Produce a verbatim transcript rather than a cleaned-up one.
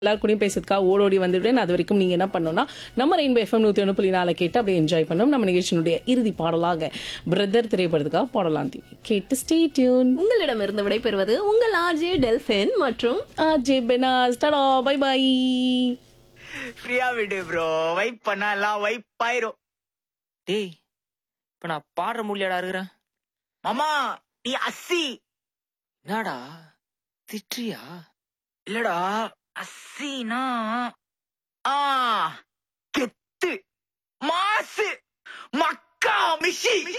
எல்லார் கூடயும் பேசுறதுக்காக ஓடோடி வந்துவிட்டேன். அது வரைக்கும் நீங்க என்ன பண்ணணும்னா, நம்ம ரெயின்போ எஃப்எம் நூத்தி ஒன்று புள்ளி நாலு கேட்டு அப்படியே என்ஜாய் பண்ணணும். நம்ம நிகழ்ச்சியினுடைய இறுதி பாடலாக பிரதர் திரைப்படத்துக்காக பாடலாம் தீவி கேட்டு ஸ்டே டியூன். உங்களிடமிருந்து விடைபெறுவது உங்கள் ஆர்ஜே டெல்பின் மற்றும் ஆர்ஜே பெனாஸ். டடா பை பை. ஃப்ரீயா விடு ப்ரோ. வைப் பண்ணா எல்லாம் வைப் ஆயிரும். டேய் இப்ப நான் பாடுற முடியாடா இருக்கிறேன். மாமா நீ அஸ்ஸி. என்னடா திட்றியா? இல்லடா அஸ்ஸினா ஆ கெத்து மாசு மக்கா மிஷி